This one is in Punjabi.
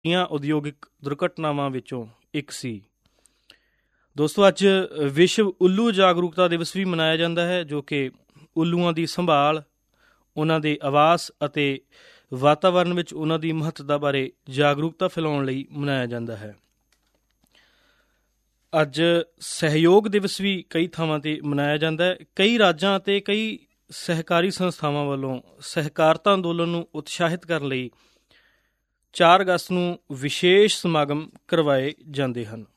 ਦੀਆਂ ਉਦਯੋਗਿਕ ਦੁਰਘਟਨਾਵਾਂ ਵਿੱਚੋਂ ਇੱਕ ਸੀ। ਦੋਸਤੋ, ਅੱਜ ਵਿਸ਼ਵ ਉੱਲੂ ਜਾਗਰੂਕਤਾ ਦਿਵਸ ਵੀ ਮਨਾਇਆ ਜਾਂਦਾ ਹੈ, ਜੋ ਕਿ ਉੱਲੂਆਂ ਦੀ ਸੰਭਾਲ, ਉਹਨਾਂ ਦੇ ਆਵਾਸ ਅਤੇ ਵਾਤਾਵਰਨ ਵਿੱਚ ਉਹਨਾਂ ਦੀ ਮਹੱਤਤਾ ਬਾਰੇ ਜਾਗਰੂਕਤਾ ਫੈਲਾਉਣ ਲਈ ਮਨਾਇਆ ਜਾਂਦਾ ਹੈ। ਅੱਜ ਸਹਿਯੋਗ ਦਿਵਸ ਵੀ ਕਈ ਥਾਵਾਂ 'ਤੇ ਮਨਾਇਆ ਜਾਂਦਾ ਹੈ। ਕਈ ਰਾਜਾਂ ਅਤੇ ਕਈ ਸਹਿਕਾਰੀ ਸੰਸਥਾਵਾਂ ਵੱਲੋਂ ਸਹਿਕਾਰਤਾ ਅੰਦੋਲਨ ਨੂੰ ਉਤਸ਼ਾਹਿਤ ਕਰਨ ਲਈ 4 ਅਗਸਤ ਨੂੰ ਵਿਸ਼ੇਸ਼ ਸਮਾਗਮ ਕਰਵਾਏ ਜਾਂਦੇ ਹਨ।